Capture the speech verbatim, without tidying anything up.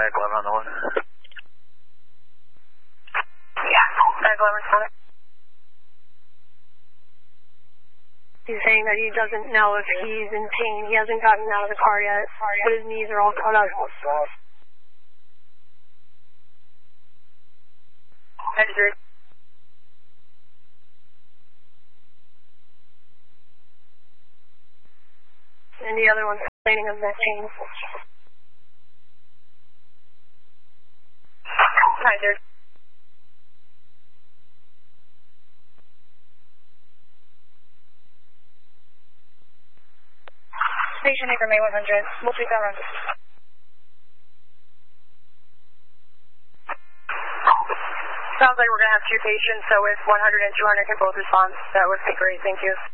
Medic eleven on the one. Yeah, Medic eleven responding. He's saying that he doesn't know if he's in pain. He hasn't gotten out of the car yet, but his knees are all cut up. Exit. And the other one's complaining of neck pain. Hi, there. Station Acre May one hundred. We'll take that run. Sounds like we're going to have two patients, so if one hundred and two hundred can both respond, that would be great. Thank you.